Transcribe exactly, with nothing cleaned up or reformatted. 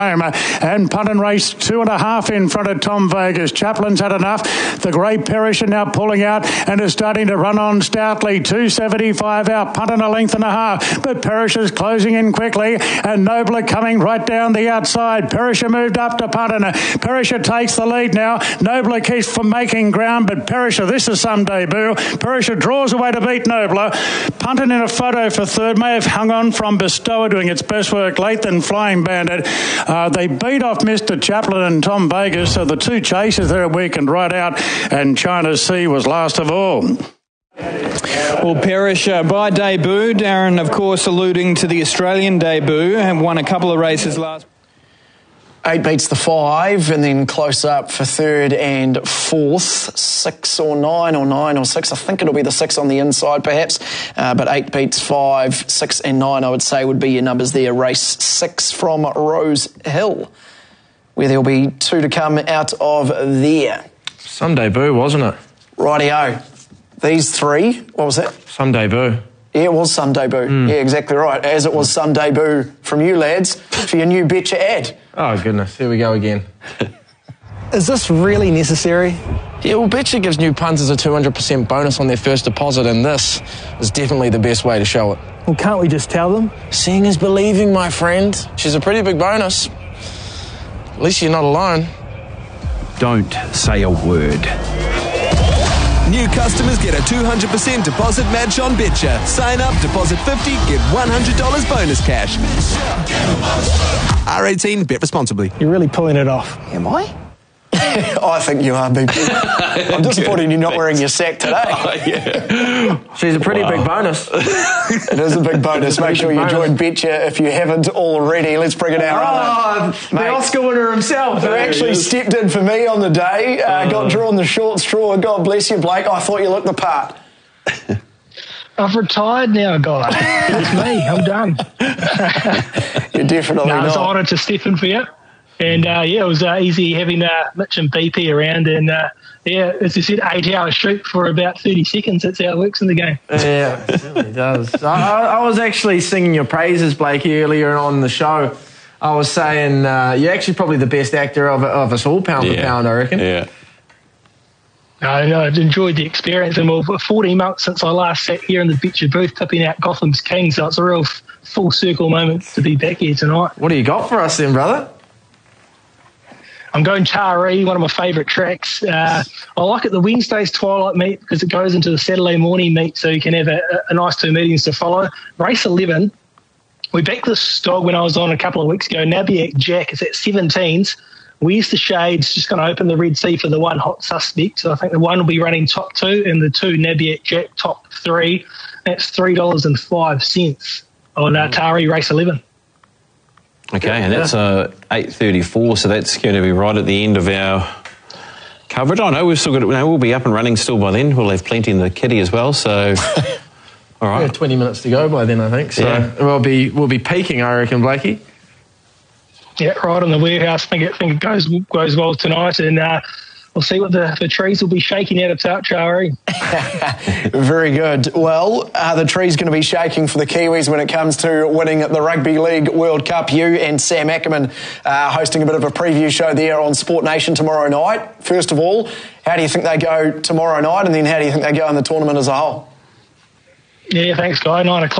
And punt and race two and a half in front of Tom Vegas. Chaplin's had enough. The Great Perish are now pulling out and is starting to run on stoutly. two seventy-five out, punt and a length and a half. But Perish is closing in quickly and Nobler coming right down the outside. Perisher moved up to punt and Perisher takes the lead now. Nobler keeps from making ground, but Perisher, this is some debut. Perisher draws away to beat Nobler. Punted in a photo for third. May have hung on from Bestower doing its best work late, then Flying Bandit. Uh, they beat off Mister Chaplin and Tom Vegas, so the two chasers there weakened right out, and China Sea was last of all. Well, Perish, uh, by debut, Darren, of course, alluding to the Australian debut, and won a couple of races last. Eight beats the five, and then close up for third and fourth. Six or nine or nine or six. I think it'll be the six on the inside, perhaps. Uh, but eight beats five, six and nine, I would say, would be your numbers there. Race six from Rose Hill, where there'll be two to come out of there. Some debut, wasn't it? Rightio. These three, what was that? Some debut. Yeah, it was some debut. Mm. Yeah, exactly right. As it was some debut from you lads for your new Betcha ad. Oh, goodness. Here we go again. Is this really necessary? Yeah, well, Betcha gives new punters a two hundred percent bonus on their first deposit, and this is definitely the best way to show it. Well, can't we just tell them? Seeing is believing, my friend. She's a pretty big bonus. At least you're not alone. Don't say a word. New customers get a two hundred percent deposit match on Betcha. Sign up, deposit fifty, get one hundred dollars bonus cash. R eighteen, bet responsibly. You're really pulling it off. Am I? I think you are, B P. I'm disappointed you're not wearing your sack today. Oh, yeah. She's a pretty wow. big bonus. It is a big bonus. Make sure you join Betcha if you haven't already. Let's bring it out. Oh, the Oscar winner himself. Who actually stepped in for me on the day, uh, got drawn the short straw. God bless you, Blake. I thought you looked the part. I've retired now, guys. It's me. I'm done. You're definitely no, not. It's an honour to step in for you. And, uh, yeah, it was uh, easy having uh, Mitch and B P around. And, uh, yeah, as you said, eight-hour shoot for about thirty seconds. That's how it works in the game. Yeah, it really does. I, I was actually singing your praises, Blakey, earlier on the show. I was saying uh, you're actually probably the best actor of, of us all, pound yeah. for pound, I reckon. Yeah. I know, I've enjoyed the experience. And well, fourteen months since I last sat here in the Betcha booth tipping out Gotham's King, so it's a real f- full circle moment to be back here tonight. What do you got for us then, brother? I'm going Taree, one of my favourite tracks. Uh, I like it the Wednesday's twilight meet because it goes into the Saturday morning meet, so you can have a, a nice two meetings to follow. Race eleven, we backed this dog when I was on a couple of weeks ago. Nabiac Jack is at seventeens. Where's the Shades? Just going to open the Red Sea for the one hot suspect. So I think the one will be running top two and the two Nabiac Jack top three. That's three dollars and five cents on uh, Taree race eleven. Okay, and that's uh, eight thirty-four, so that's going to be right at the end of our coverage. I know we've still got, you know, we'll be up and running still by then. We'll have plenty in the kitty as well, so all right. We have twenty minutes to go by then, I think. So yeah. we'll be we'll be peaking, I reckon, Blakey. Yeah, right on the warehouse. I think it, think it goes goes well tonight, and uh, we'll see what the, the trees will be shaking out of Taree. Very good. Well, uh, the tree's going to be shaking for the Kiwis when it comes to winning the Rugby League World Cup. You and Sam Ackerman uh, hosting a bit of a preview show there on Sport Nation tomorrow night. First of all, how do you think they go tomorrow night, and then how do you think they go in the tournament as a whole? Yeah, thanks, Guy. Nine o'clock.